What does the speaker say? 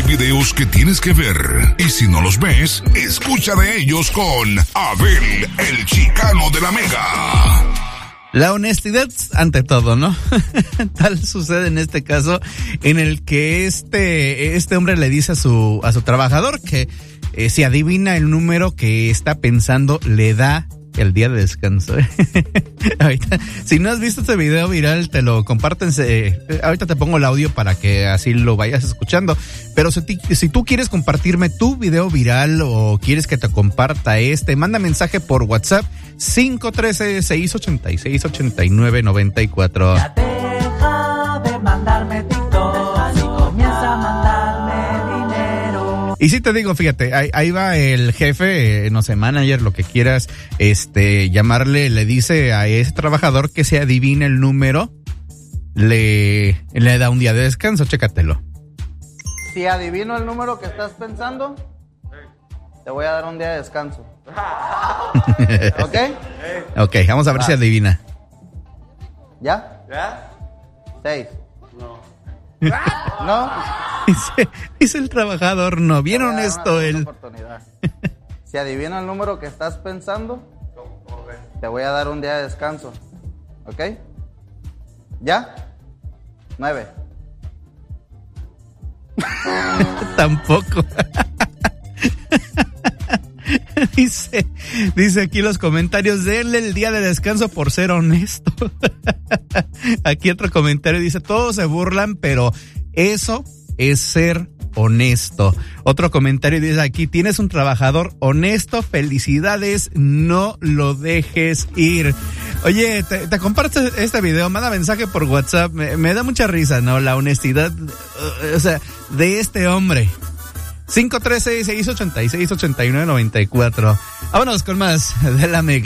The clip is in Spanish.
videos que tienes que ver. Y si no los ves, escucha de ellos con Abel, el chicano de la Mega. La honestidad ante todo, ¿no? Tal sucede en este caso en el que este hombre le dice a su trabajador que si adivina el número que está pensando, le da el día de descanso. Ahorita, si no has visto este video viral, te lo comparten. Ahorita te pongo el audio para que así lo vayas escuchando. Pero si tú quieres compartirme tu video viral o quieres que te comparta manda mensaje por WhatsApp 513-686-8994. Ya deja de mandarme TikTok y comienza a mandarme dinero. Y sí te digo, fíjate, ahí va el jefe, no sé, manager, lo que quieras, llamarle, le dice a ese trabajador que se adivine el número, le da un día de descanso, chécatelo. Si adivino el número que estás pensando, te voy a dar un día de descanso. ¿Ok? Ok, vamos a ver si adivina. ¿Ya? ¿Ya? 6. No. ¿No? Dice el trabajador, no, bien honesto él. Si adivino el número que estás pensando, te voy a dar un día de descanso. ¿Ok? ¿Ya? 9. Tampoco. Dice aquí los comentarios, denle el día de descanso por ser honesto. Aquí otro comentario dice, todos se burlan, pero eso es ser honesto. Otro comentario dice aquí, tienes un trabajador honesto, felicidades, no lo dejes ir. Oye, te comparto este video, manda mensaje por WhatsApp, me da mucha risa, ¿no? La honestidad, o sea, de este hombre. 513-686-8994. Vámonos con más de la Mega.